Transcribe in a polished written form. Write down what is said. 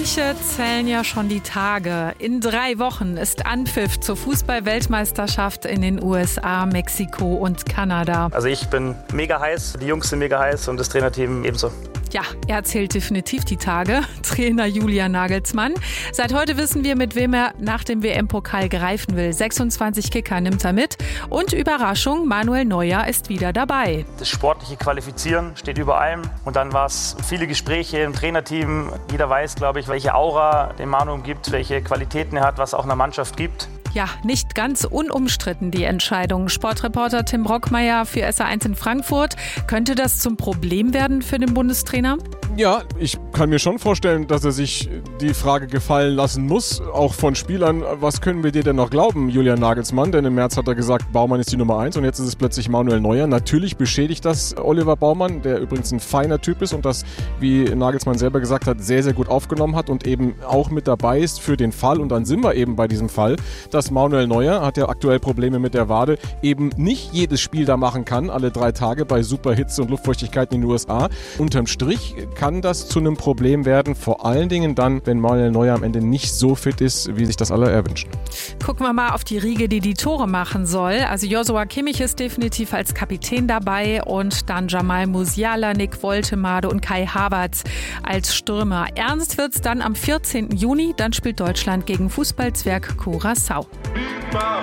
manche zählen ja schon die Tage. In 3 Wochen ist Anpfiff zur Fußball-Weltmeisterschaft in den USA, Mexiko und Kanada. Also ich bin mega heiß, die Jungs sind mega heiß und das Trainerteam ebenso. Ja, er zählt definitiv die Tage. Trainer Julian Nagelsmann. Seit heute wissen wir, mit wem er nach dem WM-Pokal greifen will. 26 Kicker nimmt er mit. Und Überraschung, Manuel Neuer ist wieder dabei. Das sportliche Qualifizieren steht über allem. Und dann war es viele Gespräche im Trainerteam. Jeder weiß, glaube ich, welche Aura dem Manu umgibt, welche Qualitäten er hat, was auch einer Mannschaft gibt. Ja, nicht ganz unumstritten die Entscheidung. Sportreporter Tim Brockmeier für SA1 in Frankfurt. Könnte das zum Problem werden für den Bundestrainer? Ja, ich kann mir schon vorstellen, dass er sich die Frage gefallen lassen muss, auch von Spielern, was können wir dir denn noch glauben, Julian Nagelsmann? Denn im März hat er gesagt, Baumann ist die Nummer 1 und jetzt ist es plötzlich Manuel Neuer. Natürlich beschädigt das Oliver Baumann, der übrigens ein feiner Typ ist und das, wie Nagelsmann selber gesagt hat, sehr, sehr gut aufgenommen hat und eben auch mit dabei ist für den Fall. Und dann sind wir eben bei diesem Fall, dass Manuel Neuer, hat ja aktuell Probleme mit der Wade, eben nicht jedes Spiel da machen kann, alle 3 Tage bei Superhitze und Luftfeuchtigkeit in den USA. Unterm Strich kann das zu einem Problem werden, vor allen Dingen dann, wenn Manuel Neuer am Ende nicht so fit ist, wie sich das alle erwünschen. Gucken wir mal auf die Riege, die Tore machen soll. Also Joshua Kimmich ist definitiv als Kapitän dabei und dann Jamal Musiala, Nick Woltemade und Kai Havertz als Stürmer. Ernst wird's dann am 14. Juni, dann spielt Deutschland gegen Fußballzwerg Curaçao.